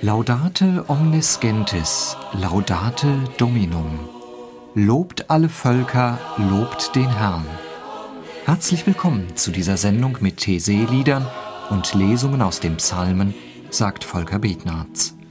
Laudate omnes gentes, laudate Dominum. Lobt alle Völker, lobt den Herrn. Herzlich willkommen zu dieser Sendung mit Taizé-Liedern und Lesungen aus den Psalmen, sagt Volker Betnarz.